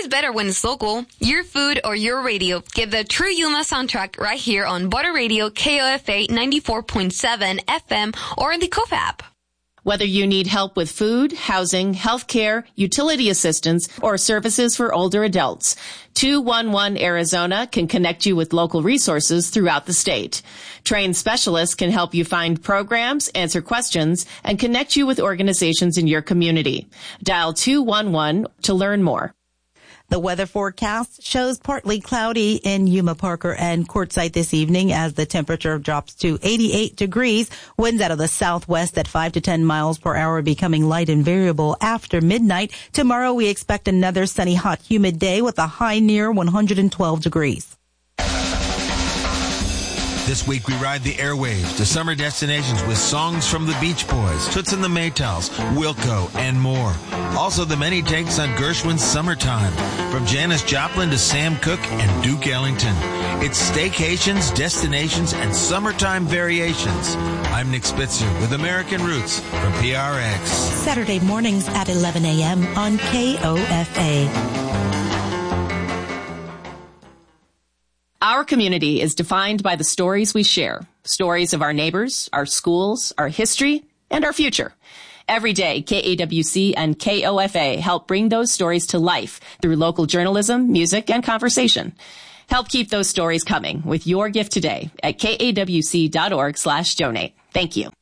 is better when it's local. Your food or your radio. Get the true Yuma soundtrack right here on Butter Radio KOFA 94.7 FM or in the KOFA app. Whether you need help with food, housing, healthcare, utility assistance, or services for older adults, 211 Arizona can connect you with local resources throughout the state. Trained specialists can help you find programs, answer questions, and connect you with organizations in your community. Dial 211 to learn more. The weather forecast shows partly cloudy in Yuma, Parker, and Quartzsite this evening as the temperature drops to 88 degrees. Winds out of the southwest at 5 to 10 miles per hour, becoming light and variable after midnight. Tomorrow we expect another sunny, hot, humid day with a high near 112 degrees. This week we ride the airwaves to summer destinations with songs from the Beach Boys, Toots and the Maytals, Wilco, and more. Also the many takes on Gershwin's Summertime, from Janis Joplin to Sam Cooke and Duke Ellington. It's staycations, destinations, and summertime variations. I'm Nick Spitzer with American Roots from PRX. Saturday mornings at 11 a.m. on KOFA. Our community is defined by the stories we share. Stories of our neighbors, our schools, our history, and our future. Every day, KAWC and KOFA help bring those stories to life through local journalism, music, and conversation. Help keep those stories coming with your gift today at kawc.org/donate. Thank you.